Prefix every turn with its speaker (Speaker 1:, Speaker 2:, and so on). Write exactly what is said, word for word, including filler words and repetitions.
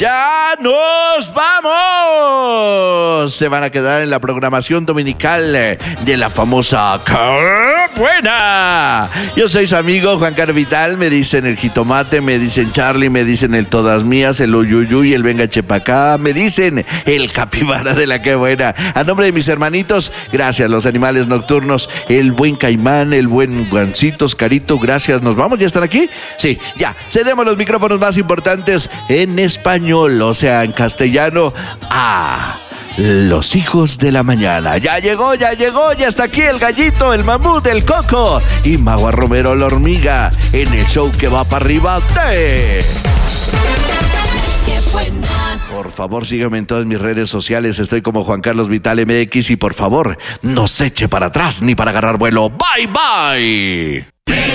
Speaker 1: ¡Ya nos vamos! Se van a quedar en la programación dominical de la famosa ¡Qué buena! Yo soy su amigo Juan Carlos Vital. Me dicen el jitomate, me dicen Charlie, me dicen el todas mías, el uyuyuy, el venga chepacá, me dicen el capibara de la Qué buena. A nombre de mis hermanitos, gracias. Los animales nocturnos, el buen caimán, el buen guancitos, carito, gracias. ¿Nos vamos? ¿Ya están aquí? Sí, ya. Cedemos los micrófonos más importantes en español, o sea, en castellano, a los hijos de la mañana. Ya llegó, ya llegó, ya está aquí el gallito, el mamut, el coco y Magua Romero la hormiga en el show que va para arriba de...
Speaker 2: Qué buena.
Speaker 1: Por favor, síganme en todas mis redes sociales. Estoy como Juan Carlos Vital M X y por favor, no se eche para atrás ni para agarrar vuelo. Bye, bye.